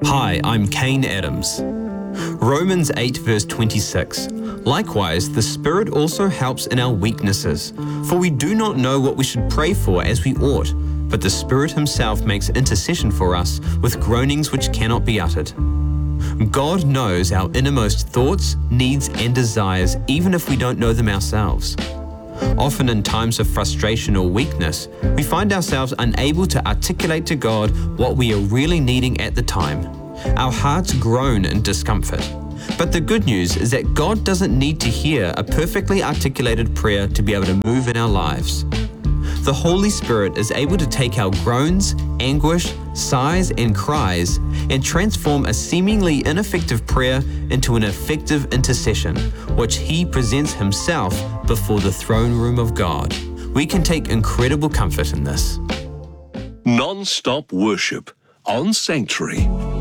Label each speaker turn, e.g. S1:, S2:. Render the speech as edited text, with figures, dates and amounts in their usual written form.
S1: Hi, I'm Kane Adams. Romans 8 verse 26. Likewise, the Spirit also helps in our weaknesses, for we do not know what we should pray for as we ought, but the Spirit Himself makes intercession for us with groanings which cannot be uttered. God knows our innermost thoughts, needs, and desires, even if we don't know them ourselves. Often in times of frustration or weakness, we find ourselves unable to articulate to God what we are really needing at the time. Our hearts groan in discomfort. But the good news is that God doesn't need to hear a perfectly articulated prayer to be able to move in our lives. The Holy Spirit is able to take our groans, anguish, sighs, and cries and transform a seemingly ineffective prayer into an effective intercession, which He presents Himself before the throne room of God. We can take incredible comfort in this.
S2: Non-stop worship on Sanctuary.